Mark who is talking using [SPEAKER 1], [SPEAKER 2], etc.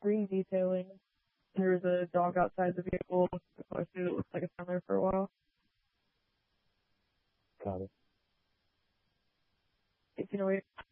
[SPEAKER 1] green detailing. There's a dog outside the vehicle. I see it looks like it's been there for a while.
[SPEAKER 2] Got it.
[SPEAKER 1] 1808.